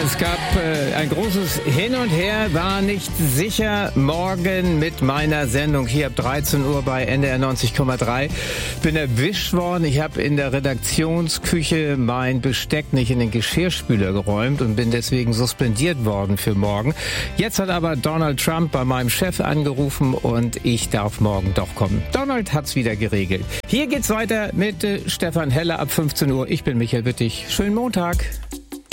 Es gab ein großes Hin und Her, war nicht sicher. Morgen mit meiner Sendung hier ab 13 Uhr bei NDR 90,3. Bin erwischt worden. Ich habe in der Redaktionsküche mein Besteck nicht in den Geschirrspüler geräumt und bin deswegen suspendiert worden für morgen. Jetzt hat aber Donald Trump bei meinem Chef angerufen und ich darf morgen doch kommen. Donald hat's wieder geregelt. Hier geht's weiter mit Stefan Heller ab 15 Uhr. Ich bin Michael Wittig. Schönen Montag.